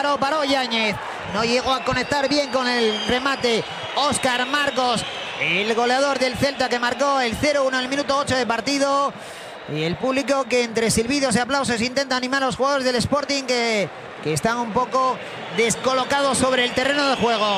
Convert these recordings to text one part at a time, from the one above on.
paró Yáñez. No llegó a conectar bien con el remate Óscar Marcos, el goleador del Celta, que marcó el 0-1 al minuto 8 de partido. Y el público que entre silbidos y aplausos intenta animar a los jugadores del Sporting que están un poco descolocados sobre el terreno de juego.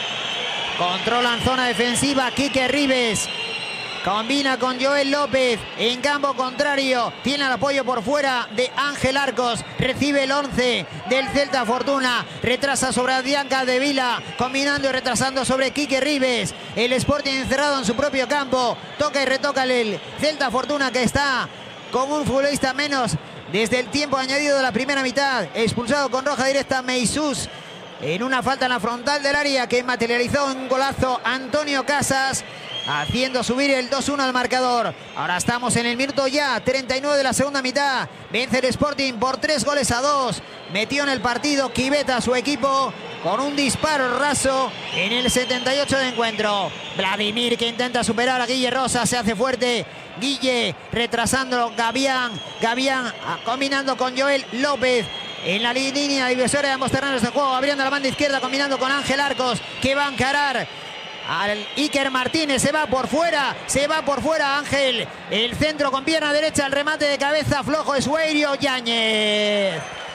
Controlan zona defensiva Quique Ribes. Combina con Joel López en campo contrario. Tiene el apoyo por fuera de Ángel Arcos. Recibe el 11 del Celta Fortuna. Retrasa sobre Adrián Capdevila. Combinando y retrasando sobre Quique Ribes. El Sporting encerrado en su propio campo. Toca y retoca el Celta Fortuna, que está con un futbolista menos desde el tiempo añadido de la primera mitad. Expulsado con roja directa Meisús en una falta en la frontal del área que materializó un golazo Antonio Casas, haciendo subir el 2-1 al marcador. Ahora estamos en el minuto ya 39 de la segunda mitad. Vence el Sporting por 3-2. Metió en el partido Quiveta a su equipo con un disparo raso en el 78 de encuentro. Vladimir, que intenta superar a Guille Rosas, se hace fuerte. Guille retrasando Gavián combinando con Joel López en la línea divisoria de ambos terrenos de juego, abriendo la banda izquierda, combinando con Ángel Arcos, que va a encarar al Iker Martínez. Se va por fuera Ángel. El centro con pierna derecha, el remate de cabeza flojo de Sueiro. Yáñez.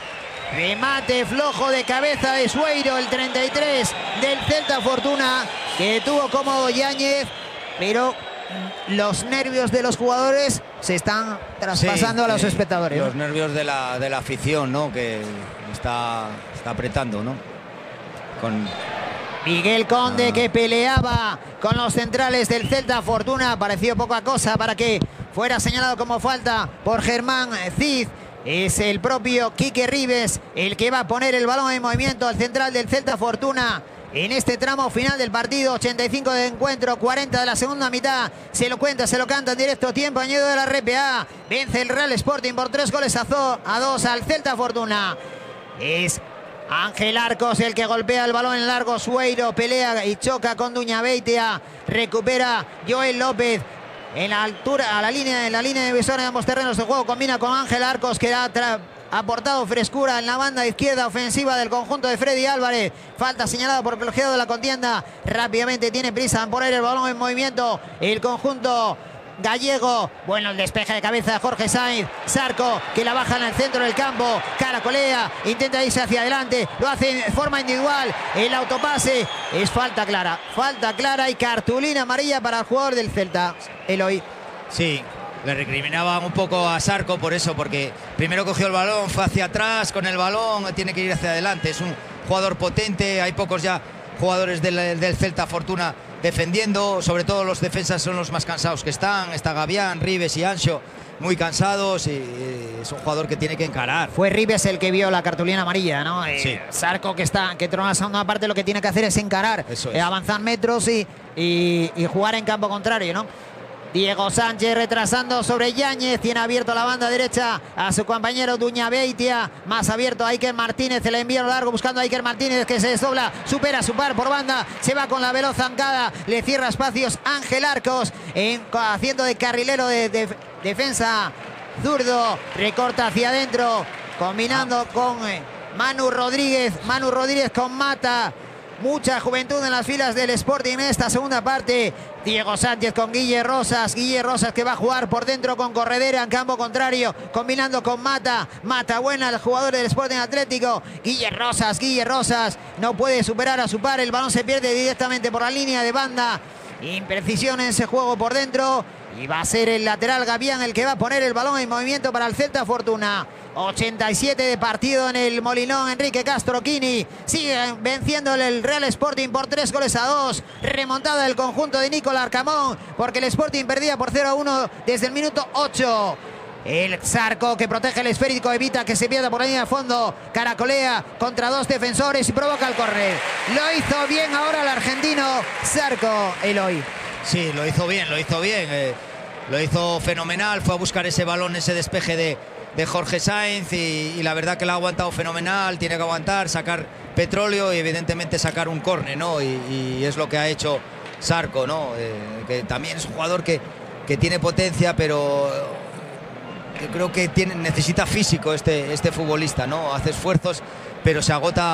Remate flojo de cabeza de Sueiro, el 33 del Celta Fortuna, que tuvo cómodo Yáñez, pero los nervios de los jugadores se están traspasando a los espectadores. Los nervios de la afición, ¿no? Que está apretando, ¿no? Con Miguel Conde, que peleaba con los centrales del Celta Fortuna. Pareció poca cosa para que fuera señalado como falta por Germán Cid. Es el propio Quique Ribes el que va a poner el balón en movimiento al central del Celta Fortuna en este tramo final del partido. 85 de encuentro, 40 de la segunda mitad. Se lo cuenta, se lo canta en directo. Tiempo añadido de la RPA. Vence el Real Sporting por 3-2 al Celta Fortuna. Es Ángel Arcos el que golpea el balón en largo. Sueiro pelea y choca con Duñabeitia. Recupera Joel López en la altura, en la línea divisoria de ambos terrenos de juego. Combina con Ángel Arcos, que ha aportado frescura en la banda izquierda ofensiva del conjunto de Freddy Álvarez. Falta señalada por el colegiado de la contienda. Rápidamente tiene prisa en poner el balón en movimiento el conjunto gallego. Bueno, el despeje de cabeza de Jorge Sainz. Zarco, que la baja en el centro del campo. Caracolea, intenta irse hacia adelante. Lo hace de forma individual. El autopase es falta clara y cartulina amarilla para el jugador del Celta, Eloy. Sí, le recriminaban un poco a Zarco por eso, porque primero cogió el balón, fue hacia atrás con el balón, tiene que ir hacia adelante. Es un jugador potente, hay pocos ya jugadores del Celta Fortuna defendiendo, sobre todo los defensas son los más cansados que están. Está Gavián, Ribes y Anxo muy cansados, y es un jugador que tiene que encarar. Fue Ribes el que vio la cartulina amarilla, ¿no? Sí. Zarco, que trona la segunda parte, lo que tiene que hacer es encarar, avanzar metros y jugar en campo contrario, ¿no? Diego Sánchez retrasando sobre Yáñez. Tiene abierto la banda derecha a su compañero Duñabeitia. Más abierto a Iker Martínez. Se le envía a lo largo buscando a Iker Martínez, que se desdobla. Supera su par por banda. Se va con la veloz zancada. Le cierra espacios Ángel Arcos haciendo de carrilero de defensa zurdo. Recorta hacia adentro. Combinando con Manu Rodríguez. Manu Rodríguez con Mata. Mucha juventud en las filas del Sporting en esta segunda parte. Diego Sánchez con Guille Rosas. Guille Rosas, que va a jugar por dentro con Corredera en campo contrario, combinando con Mata. Mata buena, el jugador del Sporting Atlético. Guille Rosas no puede superar a su par. El balón se pierde directamente por la línea de banda. Imprecisión en ese juego por dentro. Y va a ser el lateral Gavián el que va a poner el balón en movimiento para el Celta Fortuna. 87 de partido en el Molinón. Enrique Castro Quini sigue venciendo el Real Sporting por 3-2. Remontada del conjunto de Nicolás Arcamón, porque el Sporting perdía por 0-1 desde el minuto 8. El Zarco, que protege el esférico, evita que se pierda por la línea de fondo. Caracolea contra dos defensores y provoca el córner. Lo hizo bien ahora el argentino Zarco, Eloy. Sí, lo hizo bien. Lo hizo fenomenal. Fue a buscar ese balón, ese despeje de Jorge Sainz, y la verdad que lo ha aguantado fenomenal. Tiene que aguantar, sacar petróleo y evidentemente sacar un córner, ¿no? Y es lo que ha hecho Zarco, ¿no? Que también es un jugador que tiene potencia, pero yo creo que necesita físico este futbolista, ¿no? Hace esfuerzos, pero se agota